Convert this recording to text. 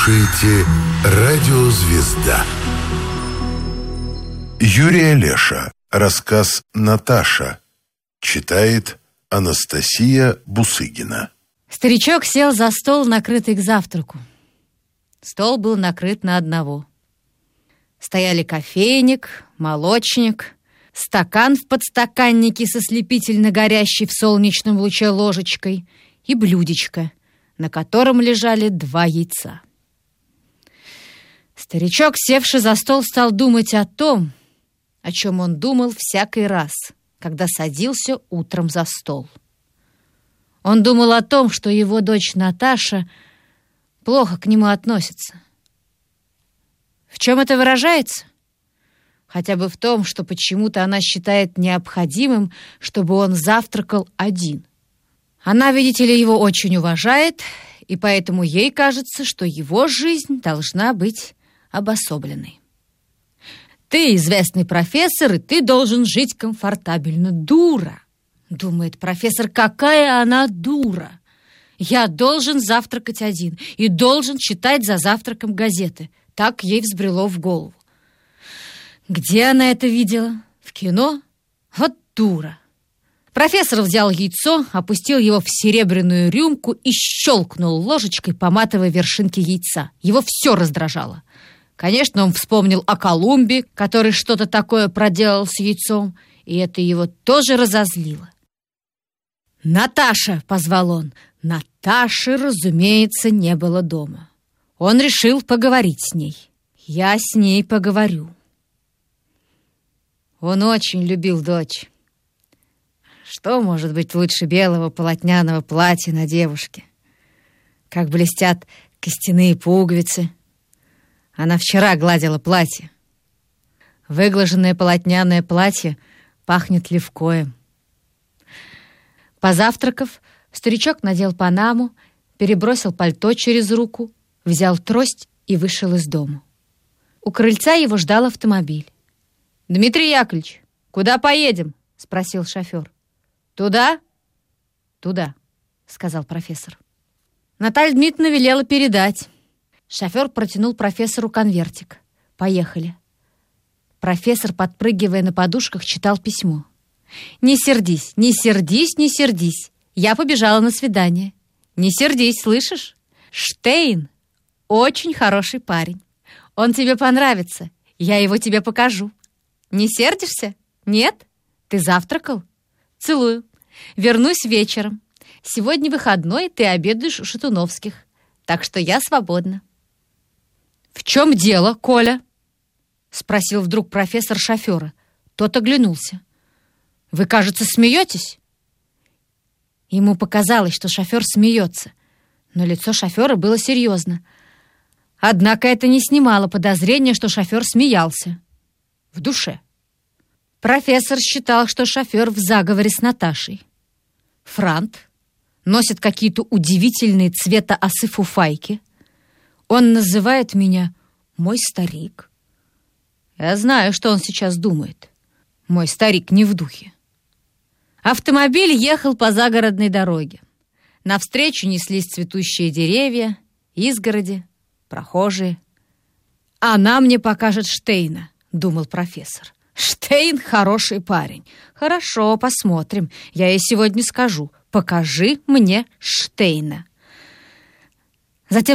слушаете «Радио Звезда». Юрий Олеша. Рассказ «Наташа». Читает Анастасия Бусыгина. Старичок сел за стол, накрытый к завтраку. Стол был накрыт на одного. Стояли кофейник, молочник, стакан в подстаканнике со слепительно горящей в солнечном луче ложечкой и блюдечко, на котором лежали 2 яйца. Старичок, севший за стол, стал думать о том, о чем он думал всякий раз, когда садился утром за стол. Он думал о том, что его дочь Наташа плохо к нему относится. В чем это выражается? Хотя бы в том, что почему-то она считает необходимым, чтобы он завтракал один. Она, видите ли, его очень уважает, и поэтому ей кажется, что его жизнь должна быть обособленной. «Ты известный профессор, и ты должен жить комфортабельно. Дура!» — думает профессор. «Какая она дура! Я должен завтракать один и должен читать за завтраком газеты». Так ей взбрело в голову. Где она это видела? В кино? Вот дура! Профессор взял яйцо, опустил его в серебряную рюмку и щелкнул ложечкой, поматывая вершинки яйца. Его все раздражало. Конечно, он вспомнил о Колумбе, который что-то такое проделал с яйцом, и это его тоже разозлило. «Наташа!» — позвал он. Наташи, разумеется, не было дома. Он решил поговорить с ней. «Я с ней поговорю». Он очень любил дочь. Что может быть лучше белого полотняного платья на девушке? Как блестят костяные пуговицы. Она вчера гладила платье. Выглаженное полотняное платье пахнет левкоем. Позавтракав, старичок надел панаму, перебросил пальто через руку, взял трость и вышел из дома. У крыльца его ждал автомобиль. «Дмитрий Яковлевич, куда поедем?» — спросил шофер. «Туда?» «Туда», — сказал профессор. Наталья Дмитриевна велела передать. Шофер протянул профессору конвертик. «Поехали». Профессор, подпрыгивая на подушках, читал письмо. «Не сердись, не сердись, не сердись. Я побежала на свидание. Не сердись, слышишь? Штейн очень хороший парень. Он тебе понравится. Я его тебе покажу. Не сердишься? Нет? Ты завтракал? Целую. Вернусь вечером. Сегодня выходной, ты обедаешь у Шатуновских. Так что я свободна». «В чем дело, Коля?» — спросил вдруг профессор шофера. Тот оглянулся. «Вы, кажется, смеетесь?» Ему показалось, что шофер смеется, но лицо шофера было серьезно. Однако это не снимало подозрения, что шофер смеялся. В душе. Профессор считал, что шофер в заговоре с Наташей. Франт носит какие-то удивительные цвета осы фуфайки. Он называет меня «мой старик». Я знаю, что он сейчас думает. Мой старик не в духе. Автомобиль ехал по загородной дороге. Навстречу неслись цветущие деревья, изгороди, прохожие. «Она мне покажет Штейна», — думал профессор. «Штейн хороший парень. Хорошо, посмотрим. Я ей сегодня скажу: покажи мне Штейна». Затем